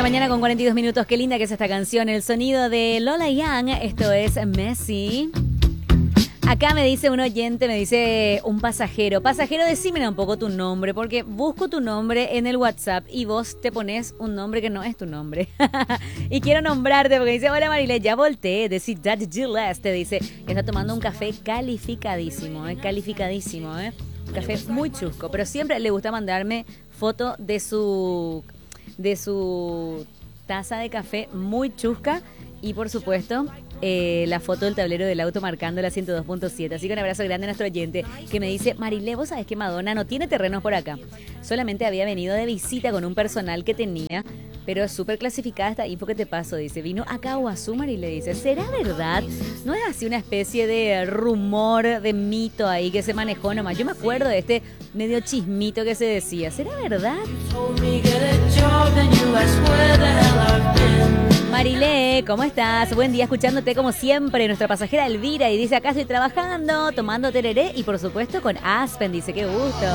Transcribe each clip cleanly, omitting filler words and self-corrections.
mañana con 42 minutos. Qué linda que es esta canción. El sonido de Lola Young. Esto es Messi. Acá me dice un oyente, me dice un pasajero. Pasajero, decime un poco tu nombre, porque busco tu nombre en el WhatsApp y vos te pones un nombre que no es tu nombre. Y quiero nombrarte porque dice, hola Marilé, ya volteé. Decir Daddy Gillespie, te dice, está tomando un café calificadísimo, calificadísimo, Un café muy chusco, pero siempre le gusta mandarme foto de su taza de café muy chusca y por supuesto la foto del tablero del auto marcando la 102.7. Así que un abrazo grande a nuestro oyente que me dice, Marilé, vos sabés que Madonna no tiene terrenos por acá, solamente había venido de visita con un personal que tenía, pero es súper clasificada esta info que te paso, dice, vino a Caguazú, Marilé, dice, ¿será verdad? ¿No es así una especie de rumor, de mito ahí que se manejó nomás? Yo me acuerdo de este medio chismito que se decía, ¿será verdad? Marilé, ¿cómo estás? Buen día, escuchándote como siempre, nuestra pasajera Elvira, y dice, acá estoy trabajando, tomando tereré y por supuesto con Aspen, dice, qué gusto.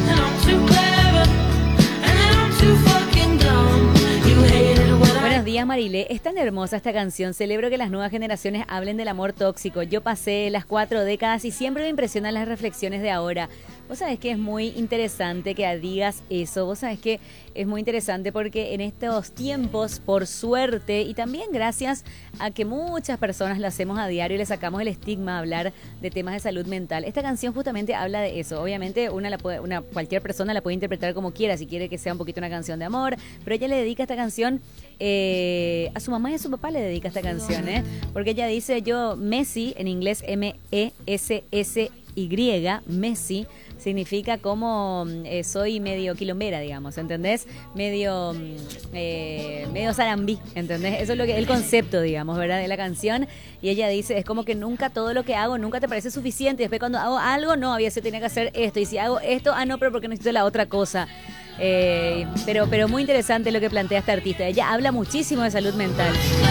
Buenos días, Marilé. Es tan hermosa esta canción. Celebro que las nuevas generaciones hablen del amor tóxico. Yo pasé las 4 décadas y siempre me impresionan las reflexiones de ahora. Vos sabés que es muy interesante que digas eso. Vos sabés que es muy interesante porque en estos tiempos, por suerte, y también gracias a que muchas personas lo hacemos a diario y le sacamos el estigma a hablar de temas de salud mental. Esta canción justamente habla de eso. Obviamente cualquier persona la puede interpretar como quiera, si quiere que sea un poquito una canción de amor, pero ella le dedica esta canción a su mamá y a su papá le dedica esta canción, porque ella dice, yo, Messi, en inglés M-E-S-S-Y, Messi, significa como soy medio quilombera, digamos, ¿entendés? Medio zarambí, ¿entendés? Eso es lo que el concepto, digamos, ¿verdad? De la canción. Y ella dice, es como que nunca todo lo que hago, nunca te parece suficiente. Después cuando hago algo, no, había se tenía que hacer esto. Y si hago esto, no, pero porque necesito la otra cosa. Pero muy interesante lo que plantea esta artista. Ella habla muchísimo de salud mental.